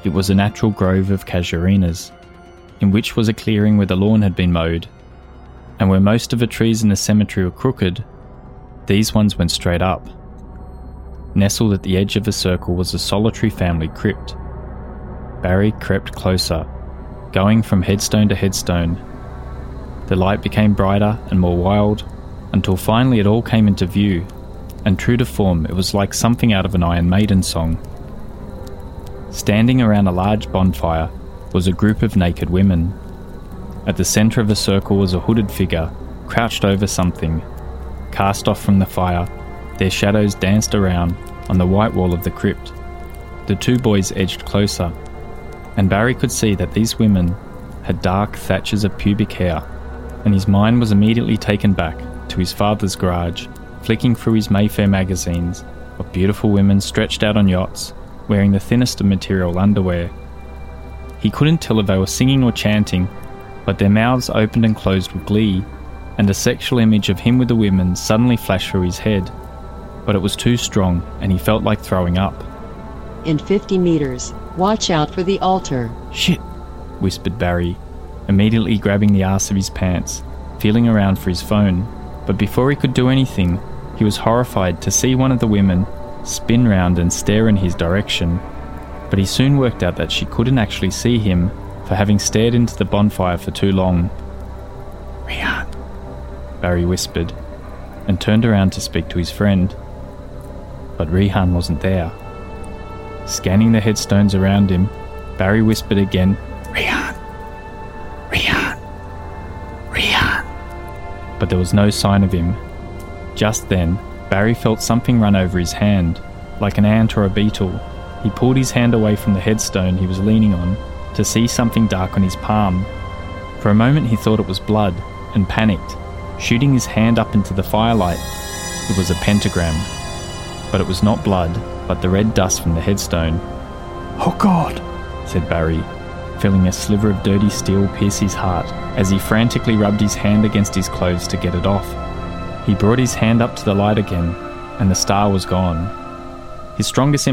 It was a natural grove of casuarinas, in which was a clearing where the lawn had been mowed, and where most of the trees in the cemetery were crooked, these ones went straight up. Nestled at the edge of the circle was a solitary family crypt. Barry crept closer, going from headstone to headstone. The light became brighter and more wild, until finally it all came into view, and true to form, it was like something out of an Iron Maiden song. Standing around a large bonfire was a group of naked women. At the centre of the circle was a hooded figure, crouched over something. Cast off from the fire, their shadows danced around on the white wall of the crypt. The two boys edged closer, and Barry could see that these women had dark thatches of pubic hair, and his mind was immediately taken back to his father's garage, flicking through his Mayfair magazines of beautiful women stretched out on yachts, wearing the thinnest of material underwear. He couldn't tell if they were singing or chanting, but their mouths opened and closed with glee, and a sexual image of him with the women suddenly flashed through his head. But it was too strong, and he felt like throwing up. In 50 meters, watch out for the altar. "Shit," whispered Barry, immediately grabbing the arse of his pants, feeling around for his phone. But before he could do anything, he was horrified to see one of the women spin round and stare in his direction. But he soon worked out that she couldn't actually see him for having stared into the bonfire for too long. "Rian," Barry whispered, and turned around to speak to his friend. But Rihan wasn't there. Scanning the headstones around him, Barry whispered again, "Rihan! Rihan! Rihan!" But there was no sign of him. Just then, Barry felt something run over his hand, like an ant or a beetle. He pulled his hand away from the headstone he was leaning on to see something dark on his palm. For a moment he thought it was blood and panicked, shooting his hand up into the firelight. It was a pentagram. But it was not blood, but the red dust from the headstone. "Oh God," said Barry, feeling a sliver of dirty steel pierce his heart as he frantically rubbed his hand against his clothes to get it off. He brought his hand up to the light again, and the star was gone. His strongest